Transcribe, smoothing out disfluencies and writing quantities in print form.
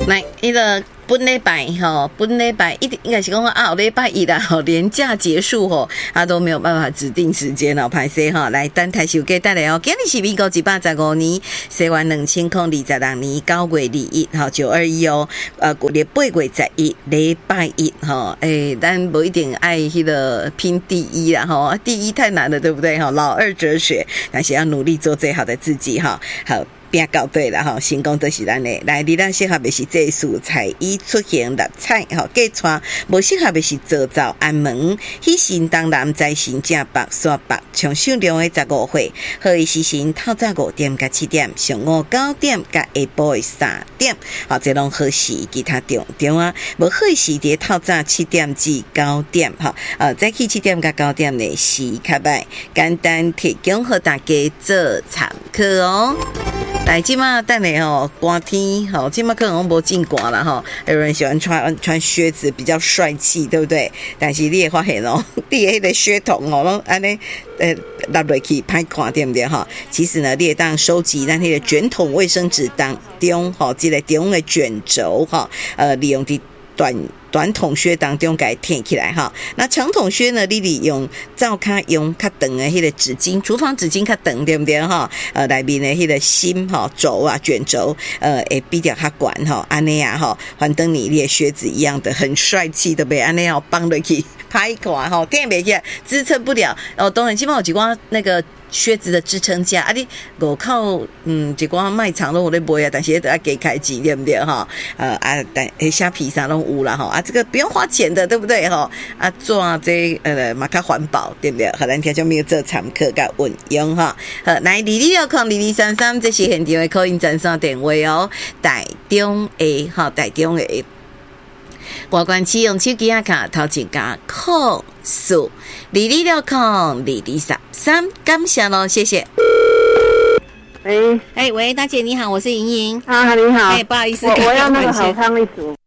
来，那个本礼拜一定应该是讲后礼拜一啦，连假结束他都没有办法指定时间了，歹势来等台show给带来今日是民国115年，西元2022年9月21 921月8月11礼拜一咱不一定爱那个拼第一啦第一太难了，对不对老二哲学，但是要努力做最好的自己好。拼到对了成功就是咱的。来，你咱适合的是这数彩衣出行六彩计串，无适合的是做灶安门。喜神当南在神正北刷北，长寿量的15岁。好的时辰透早5点到7点，上午9点到下晡的3点。这拢好时，其他重啊。无好时伫透早7点至9点早起7点到9点的时较歹，简单提供给大家做参考哦。来，今嘛等下寒天今嘛可能无真寒啦有人喜欢穿靴子比较帅气，对不对？但是你会发现你的那个靴筒拢安尼落落去歹看，对不对其实呢，你会当收集咱那个卷筒卫生纸当中这个中的卷轴利用短筒靴当中给它贴起来那长筒靴呢，你利用灶卡用较长的那个纸巾，厨房纸巾较长，对不对内面的那个芯轴卷轴会比较较管安尼反正你的靴子一样的很帅气，对不对？安尼放落去歹看贴不起来，支撑不了当然基本上有一寡那个靴子的支撑架你外口一寡卖场都有在卖但是都要给开钱，对不对但虾皮上都有啦这个不用花钱的，对不对做这嘛较环保，对不对？咱听众朋友做参考甲运用好，来22602233这是现场的call in专线电话台中的外观启用手机卡头前加控诉22602233，感谢咯，谢谢。 喂， 喂，大姐你好，我是莹莹。 你好。 不好意思， 我要那个好康一组。